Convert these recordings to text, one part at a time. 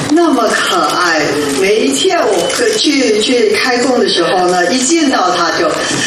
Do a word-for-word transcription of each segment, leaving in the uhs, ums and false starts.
那么可爱。每一天我去去开工的时候呢，一见到他就，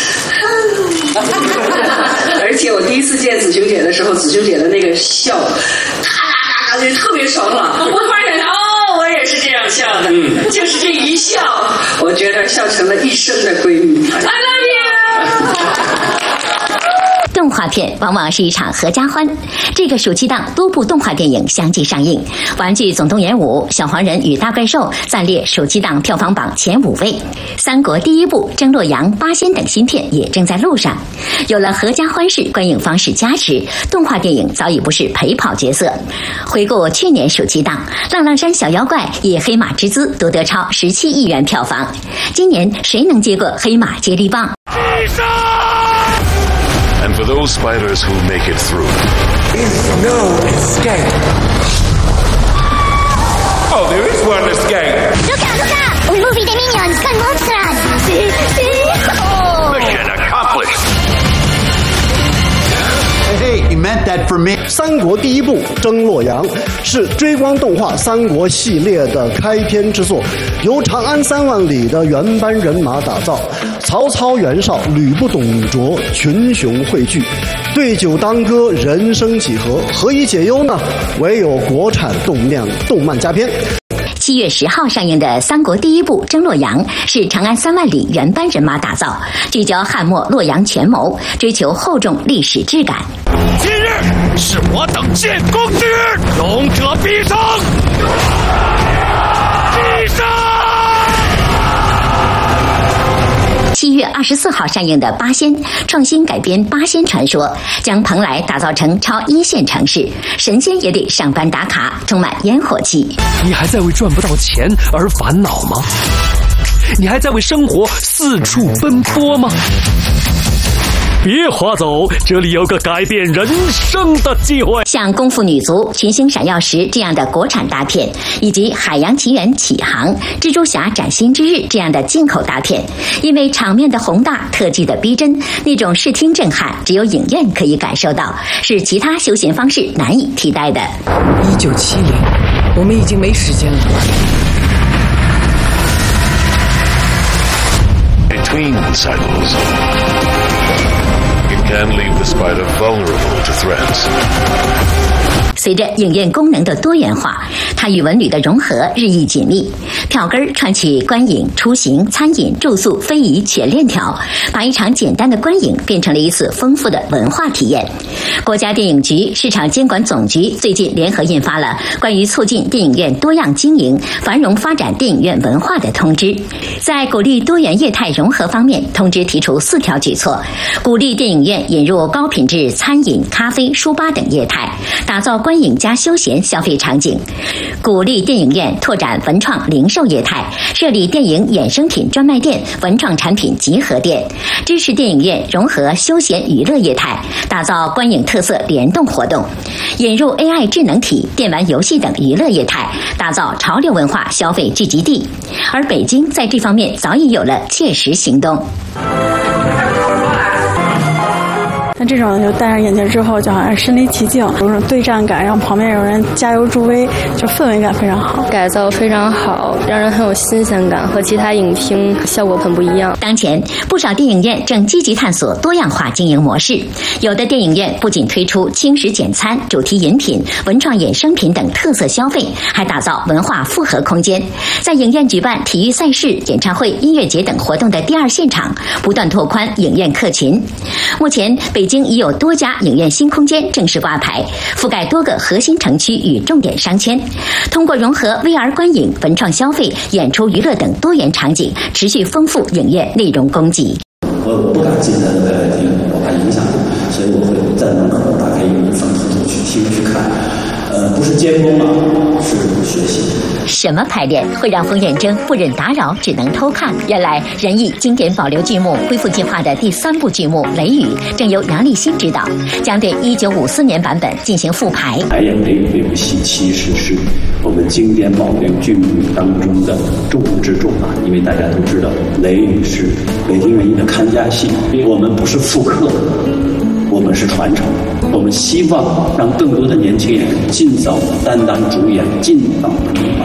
而且我第一次见子琼姐的时候，子琼姐的那个笑，咔咔咔就特别爽朗。我发现哦，我也是这样笑的，嗯，就是这一笑，我觉得笑成了一生的闺蜜。I love you。 动画片往往是一场合家欢。这个暑期档多部动画电影相继上映，《玩具总动员五》、《小黄人与大怪兽》暂列暑期档票房榜前五位。三国第一部、争洛阳、八仙等新片也正在路上。有了合家欢式观影方式加持，动画电影早已不是陪跑角色。回顾去年暑期档，《浪浪山小妖怪》以黑马之姿夺得超十七亿元票房。今年谁能接过黑马接力棒 ？And for those spiders who make it through, is no escape. Oh, there is one escape. Look out, look out! Un movie de minions con monsters. Sí, sí. Mission accomplished. Hey, you meant that for me. 三国第一部《争洛阳》是追光动画三国系列的开篇之作，由长安三万里的原班人马打造，曹操、袁绍、吕布、董卓群雄汇聚，对酒当歌，人生几何，何以解忧呢？唯有国产动漫动漫佳片。 七月十号上映的《三国第一部争洛阳》是长安三万里原班人马打造，聚焦汉末洛阳权谋，追求厚重历史质感。 今日是我等建功之日，勇者必胜！必胜！ 七月二十四号上映的《八仙》创新改编八仙传说，将蓬莱打造成超一线城市，神仙也得上班打卡，充满烟火气。 你还在为赚不到钱而烦恼吗？你还在为生活四处奔波吗？别划走，这里有个改变人生的机会。 像《功夫女足》《群星闪耀时》这样的国产大片，以及《海洋奇缘启航》《蜘蛛侠崭新之日》这样的进口大片，因为场面的宏大、特技的逼真，那种视听震撼，只有影院可以感受到，是其他休闲方式难以替代的。 一九七零，我们已经没时间了。 between cycles, it can leave the spider vulnerable to threats. 随着影院功能的多元化，它与文旅的融合日益紧密。票根串起观影、出行、餐饮、住宿、非遗全链条，把一场简单的观影变成了一次丰富的文化体验。国家电影局市场监管总局最近联合印发了关于促进电影院多样经营、繁荣发展电影院文化的通知。在鼓励多元业态融合方面，通知提出四条举措：鼓励电影院引入高品质餐饮、咖啡、书吧等业态，打造观影加休闲消费场景；鼓励电影院拓展文创零售业态，设立电影衍生品专卖店、文创产品集合店；支持电影院融合休闲娱乐业态，打造观影特色联动活动；引入 A I 智能体、电玩游戏等娱乐业态，打造潮流文化消费聚集地。而北京在这方面早已有了切实行动。 那这种就戴上眼镜之后，就好像身临其境，有种对战感，让旁边有人加油助威，就氛围感非常好， 改造非常好，让人很有新鲜感，和其他影厅效果很不一样。 当前，不少电影院正积极探索多样化经营模式，有的电影院不仅推出轻食简餐、主题饮品、文创衍生品等特色消费，还打造文化复合空间，在影院举办体育赛事、演唱会、音乐节等活动的第二现场，不断拓宽影院客群。目前，北京已有多家影院新空间正式挂牌，覆盖多个核心城区与重点商圈。通过融合 V R 观影、文创消费、演出娱乐等多元场景，持续丰富影院内容供给。 我不敢进他的外来厅，我怕影响他，所以我会在门口打开影放偷偷去听去看。呃，不是监工了，是学习。 什么排练会让冯远征不忍打扰，只能偷看？原来仁义经典保留剧目恢复计划的第三部剧目《雷雨》正由杨立新执导，将对一九五四年版本进行复排。 排演雷雨这部戏，其实是我们经典保留剧目当中的重中之重啊！因为大家都知道，雷雨是北京人艺的看家戏，我们不是复刻，我们是传承。我们希望让更多的年轻人尽早担当主演，尽早能把